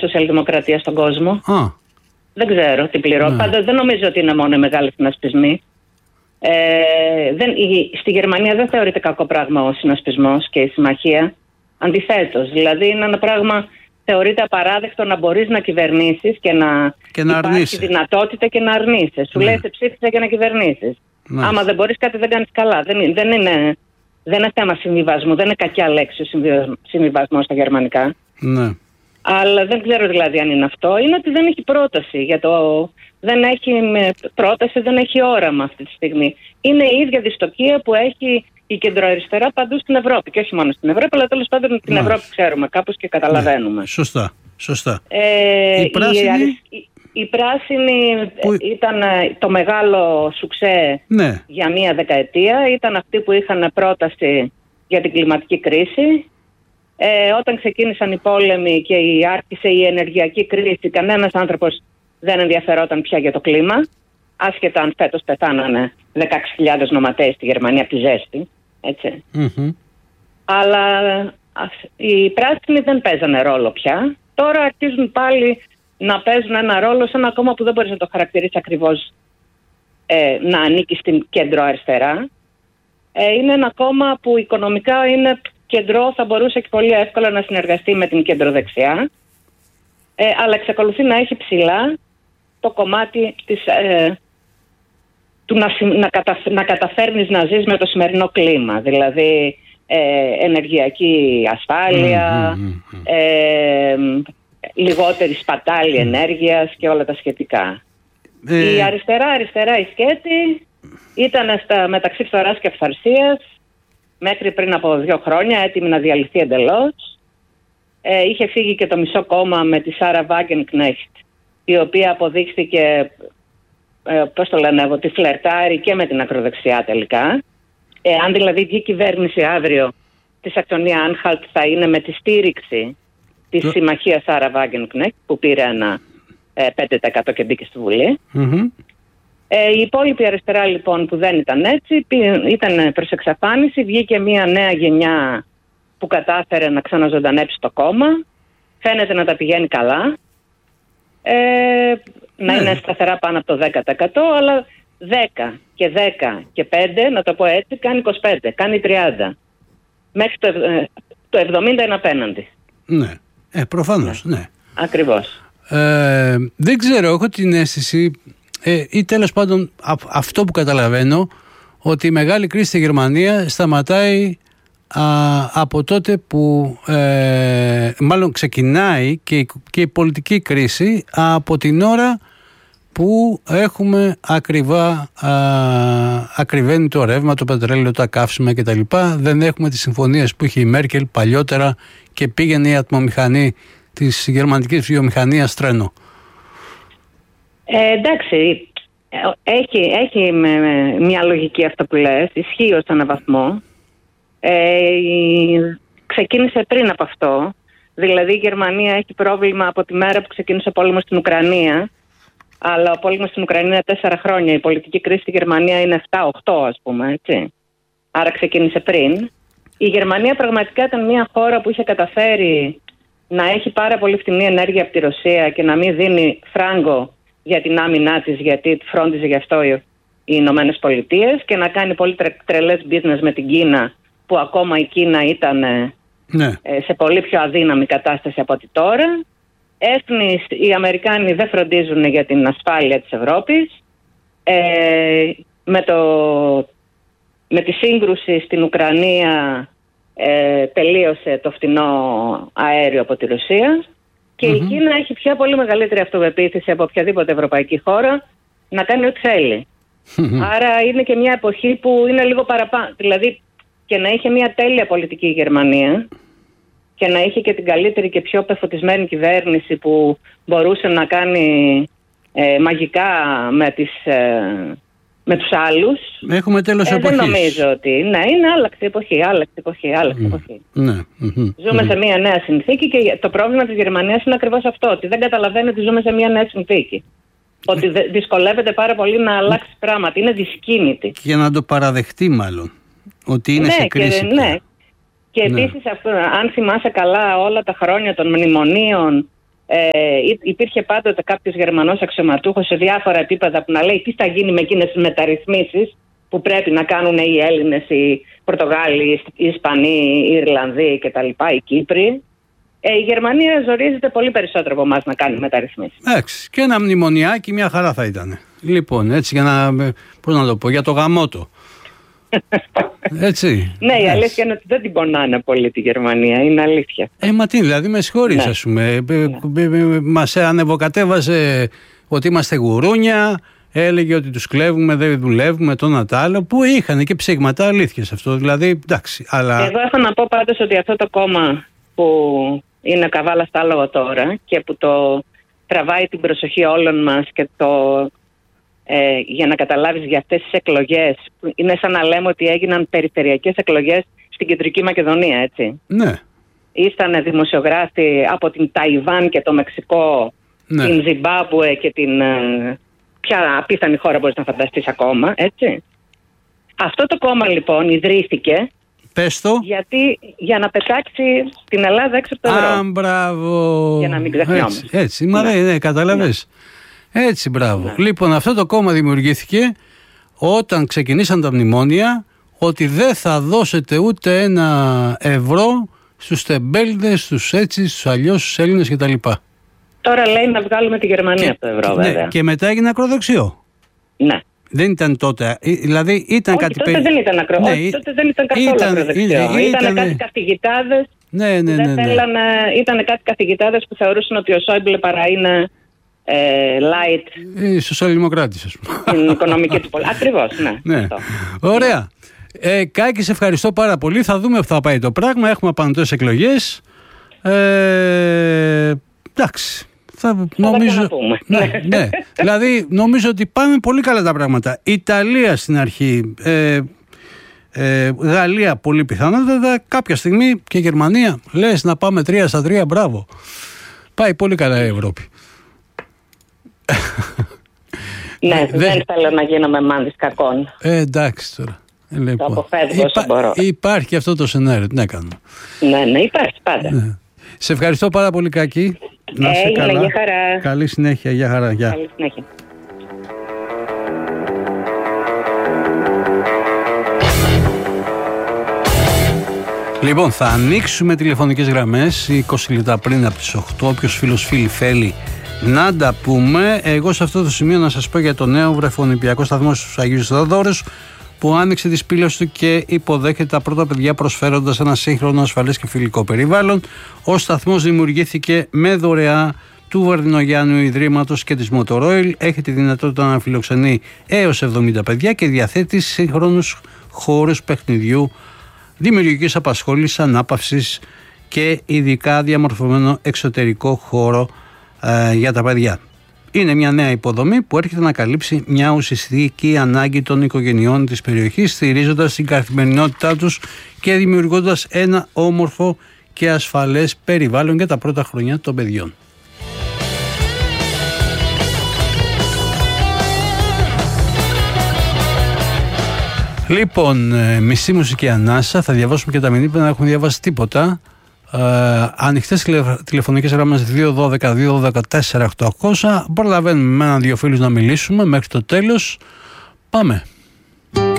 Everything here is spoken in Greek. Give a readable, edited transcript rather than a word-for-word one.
σοσιαλδημοκρατία στον κόσμο. Δεν ξέρω τι πληρώνει. Πάντως δεν νομίζω ότι είναι μόνο οι μεγάλοι συνασπισμοί. Στη Γερμανία δεν θεωρείται κακό πράγμα ο συνασπισμός και η συμμαχία. Αντιθέτως, δηλαδή είναι ένα πράγμα, θεωρείται απαράδεκτο να μπορείς να κυβερνήσεις και να υπάρχει δυνατότητα και να αρνείσαι. Σου λέει σε ψήφισα για να κυβερνήσεις. Άμα δεν μπορείς κάτι δεν κάνεις καλά. Δεν είναι θέμα συμβιβασμού, δεν είναι κακιά λέξη ο συμβιβασμός στα γερμανικά. Ναι. Αλλά δεν ξέρω δηλαδή αν είναι αυτό. Είναι ότι δεν έχει πρόταση δεν έχει πρόταση, δεν έχει όραμα αυτή τη στιγμή. Είναι η ίδια δυστοκία που έχει η κεντροαριστερά παντού στην Ευρώπη. Και όχι μόνο στην Ευρώπη, αλλά τέλος πάντων την Ευρώπη ξέρουμε κάπως και καταλαβαίνουμε. Ναι. Σωστά. Η πράσινη ήταν το μεγάλο σουξέ για μία δεκαετία. Ήταν αυτοί που είχαν πρόταση για την κλιματική κρίση. Όταν ξεκίνησαν οι πόλεμοι και άρχισε η ενεργειακή κρίση, κανένας άνθρωπος δεν ενδιαφερόταν πια για το κλίμα. Άσχετα αν φέτος πεθάνανε 16.000 νοματέοι στη Γερμανία από τη ζέστη. Έτσι. Αλλά οι πράσινοι δεν παίζανε ρόλο πια. Τώρα αρχίζουν πάλι να παίζουν ένα ρόλο σε ένα κόμμα που δεν μπορείς να το χαρακτηρίσεις ακριβώς να ανήκει στην κέντρο αριστερά. Είναι ένα κόμμα που οικονομικά είναι κεντρό, θα μπορούσε και πολύ εύκολα να συνεργαστεί με την κέντρο δεξιά, αλλά εξακολουθεί να έχει ψηλά το κομμάτι του να καταφέρνεις να ζεις με το σημερινό κλίμα, δηλαδή ενεργειακή ασφάλεια, λιγότερη σπατάλη ενέργειας και όλα τα σχετικά. Η αριστερά η σκέτη ήταν μεταξύ φθοράς και αυθαρσίας μέχρι πριν από 2 χρόνια, έτοιμη να διαλυθεί εντελώς. Είχε φύγει και το μισό κόμμα με τη Σάρα Βάγκενκνέχτ, η οποία αποδείχθηκε, ότι φλερτάρει και με την ακροδεξιά τελικά. Αν δηλαδή βγει κυβέρνηση αύριο της Σαξονία Άνχαλτ, θα είναι με τη στήριξη της συμμαχίας Σάρα Βάγκενκνέχτ, που πήρε ένα 5% και μπήκε στη Βουλή. Η υπόλοιπη αριστερά λοιπόν που δεν ήταν έτσι, ήταν προς εξαφάνιση. Βγήκε μια νέα γενιά που κατάφερε να ξαναζωντανέψει το κόμμα. Φαίνεται να τα πηγαίνει καλά. Να είναι σταθερά πάνω από το 10%, αλλά 10 και 10 και 5, να το πω έτσι, κάνει 25, κάνει 30. Μέχρι το 70 είναι απέναντι. Ναι, προφανώς, ναι. Ακριβώς. Δεν ξέρω, έχω την αίσθηση, ή τέλος πάντων αυτό που καταλαβαίνω, ότι η μεγάλη κρίση στη Γερμανία σταματάει από τότε που μάλλον ξεκινάει και η πολιτική κρίση από την ώρα που έχουμε ακριβένει το ρεύμα, το πετρέλαιο, τα καύσιμα κτλ. Δεν έχουμε τις συμφωνίες που είχε η Μέρκελ παλιότερα και πήγαινε η ατμομηχανή της γερμανικής βιομηχανίας τρένο. Εντάξει, έχει μια λογική αυτό που λες, ισχύει ως έναν βαθμό. Ξεκίνησε πριν από αυτό. Δηλαδή η Γερμανία έχει πρόβλημα από τη μέρα που ξεκίνησε ο πόλεμος στην Ουκρανία. Αλλά ο πόλεμος στην Ουκρανία είναι 4 χρόνια. Η πολιτική κρίση στη Γερμανία είναι 7-8, ας πούμε, έτσι. Άρα ξεκίνησε πριν. Η Γερμανία πραγματικά ήταν μια χώρα που είχε καταφέρει να έχει πάρα πολύ φτηνή ενέργεια από τη Ρωσία και να μην δίνει φράγκο για την άμυνά της, γιατί φρόντιζε γι' αυτό οι Ηνωμένες Πολιτείες, και να κάνει πολύ τρελές business με την Κίνα, που ακόμα η Κίνα ήταν σε πολύ πιο αδύναμη κατάσταση από ό,τι τώρα. Έθνη, οι Αμερικάνοι δεν φροντίζουν για την ασφάλεια της Ευρώπης. Με τη σύγκρουση στην Ουκρανία τελείωσε το φτηνό αέριο από τη Ρωσία και η Κίνα έχει πια πολύ μεγαλύτερη αυτοπεποίθηση από οποιαδήποτε ευρωπαϊκή χώρα να κάνει ό,τι θέλει. Άρα είναι και μια εποχή που είναι λίγο παραπάνω. Δηλαδή, και να είχε μια τέλεια πολιτική η Γερμανία και να είχε και την καλύτερη και πιο πεφωτισμένη κυβέρνηση που μπορούσε να κάνει μαγικά με τους άλλους. Έχουμε τέλος εποχής. Δεν νομίζω ότι... Ναι, είναι άλλαξε εποχή. Ζούμε σε μια νέα συνθήκη και το πρόβλημα της Γερμανίας είναι ακριβώς αυτό, ότι δεν καταλαβαίνει ότι ζούμε σε μια νέα συνθήκη. Ότι δυσκολεύεται πάρα πολύ να αλλάξει πράγματα. Είναι δυσκίνητη. Και να το παραδεχτεί μάλλον. Ότι είναι σε κρίση. Και επίσης, αν θυμάσαι καλά όλα τα χρόνια των μνημονίων Υπήρχε πάντοτε κάποιος Γερμανός αξιωματούχος σε διάφορα επίπεδα που να λέει τι θα γίνει με εκείνες τις μεταρρυθμίσεις που πρέπει να κάνουν οι Έλληνες, οι Πορτογάλοι, οι Ισπανοί, οι Ιρλανδοί κτλ., οι Κύπροι. Η Γερμανία ζορίζεται πολύ περισσότερο από εμάς να κάνει μεταρρυθμίσεις. Εντάξει, και ένα μνημονιάκι μια χαρά θα ήταν. Λοιπόν, έτσι πώς να το πω, για το γαμότο. Έτσι. Ναι, η αλήθεια είναι ότι δεν την πονάνε πολύ τη Γερμανία, είναι αλήθεια. Μα τι, δηλαδή με συγχωρείς, ας πούμε. Μας ανεβοκατέβαζε ότι είμαστε γουρούνια, έλεγε ότι τους κλέβουμε, δεν δουλεύουμε, το να τα άλλο, που είχαν και ψήγματα, αλήθειες αυτό, δηλαδή, εντάξει. Αλλά... Εγώ έχω να πω πάντως ότι αυτό το κόμμα που είναι καβάλα στα άλογα τώρα και που το τραβάει την προσοχή όλων μας και για να καταλάβεις για αυτές τις εκλογές, είναι σαν να λέμε ότι έγιναν περιφερειακές εκλογές στην Κεντρική Μακεδονία, έτσι. Ναι. Ήσταν δημοσιογράφοι από την Ταϊβάν και το Μεξικό, ναι, την Ζιμπάμπουε και την ποια απίθανη χώρα μπορείς να φανταστείς ακόμα, έτσι. Αυτό το κόμμα λοιπόν ιδρύθηκε για να πετάξει την Ελλάδα έξω από το ευρώ. Μπράβο. Για να μην ξεχνιόμαστε. Έτσι, ναι, καταλαβες. Έτσι, μπράβο. Ναι. Λοιπόν, αυτό το κόμμα δημιουργήθηκε όταν ξεκινήσαν τα μνημόνια, ότι δεν θα δώσετε ούτε ένα ευρώ στους τεμπέλδες, στους έτσι, στους αλλιώς, στους Έλληνες κτλ. Τώρα λέει να βγάλουμε τη Γερμανία από το ευρώ, βέβαια. Ναι, και μετά έγινε ακροδεξιό. Ναι. Δεν ήταν τότε, δηλαδή ήταν όχι, κάτι... τότε δεν ήταν ακροδεξιό, τότε δεν ήταν καθόλου ακροδεξιό. Ήταν κάτι καθηγητάδες. Ναι. Ήταν κάτι καθηγητάδες που θεωρούσαν ότι ο Σόιμπλε παρά είναι light. Σοσιαλδημοκράτης, ας πούμε. Την οικονομική του πολιτική. Ακριβώς, ναι. Ωραία. Κάκη, σε ευχαριστώ πάρα πολύ. Θα δούμε που θα πάει το πράγμα. Έχουμε απαντώσεις εκλογές. Εντάξει. Νομίζω, ναι. Δηλαδή νομίζω ότι πάνε πολύ καλά τα πράγματα. Ιταλία στην αρχή, Γαλλία πολύ πιθανότατα, κάποια στιγμή και Γερμανία. Λες να πάμε 3-3, μπράβο. Πάει πολύ καλά η Ευρώπη. Ναι, δεν θέλω να γίνομαι μάνδης κακών. Εντάξει τώρα. Το αποφεύγω όσο μπορώ. Υπάρχει αυτό το σενάριο, τι να κάνουμε. Ναι, υπάρχει πάντα. Ναι. Σε ευχαριστώ πάρα πολύ, Κάκη. Να είσαι καλά. Για χαρά. Καλή συνέχεια, για χαρά. Γεια. Καλή συνέχεια. Λοιπόν, θα ανοίξουμε τηλεφωνικές γραμμές 20 λεπτά πριν από τις 8. Όποιος φίλος θέλει να τα πούμε. Εγώ σε αυτό το σημείο να σας πω για το νέο βρεφονιπιακό σταθμό στους Αγίους Θεοδόρους, που άνοιξε τις πύλες του και υποδέχεται τα πρώτα παιδιά προσφέροντας ένα σύγχρονο, ασφαλές και φιλικό περιβάλλον. Ο σταθμός δημιουργήθηκε με δωρεά του Βαρδινογιάννου Ιδρύματος και της Motoroil. Έχει τη δυνατότητα να φιλοξενεί έως 70 παιδιά και διαθέτει σύγχρονους χώρους παιχνιδιού, δημιουργικής απασχόλησης, ανάπαυσης και ειδικά διαμορφωμένο εξωτερικό χώρο για τα παιδιά. Είναι μια νέα υποδομή που έρχεται να καλύψει μια ουσιαστική ανάγκη των οικογενειών της περιοχής, στηρίζοντας την καθημερινότητά τους και δημιουργώντας ένα όμορφο και ασφαλές περιβάλλον για τα πρώτα χρόνια των παιδιών. Λοιπόν, μισή μουσική ανάσα, θα διαβάσουμε και τα μηνύματα, δεν έχουμε διαβάσει τίποτα. Ανοιχτές τηλεφωνικές γραμμές 212-212-4800. Προλαβαίνουμε με έναν-δύο φίλους να μιλήσουμε μέχρι το τέλος. Πάμε.